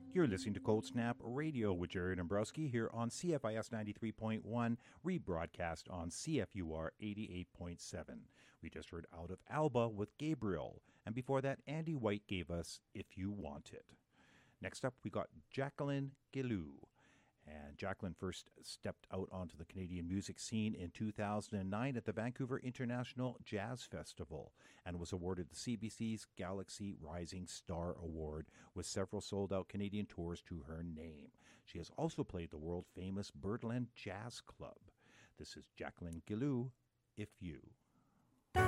You're listening to Cold Snap Radio with Jerry Dombrowski here on CFIS 93.1, rebroadcast on CFUR 88.7. We just heard Out of Alba with Gabriel, and before that, Andy White gave us If You Want It. Next up, we got Jacqueline Guillou. And Jacqueline first stepped out onto the Canadian music scene in 2009 at the Vancouver International Jazz Festival and was awarded the CBC's Galaxy Rising Star Award with several sold-out Canadian tours to her name. She has also played the world-famous Birdland Jazz Club. This is Jacqueline Guillou, If You.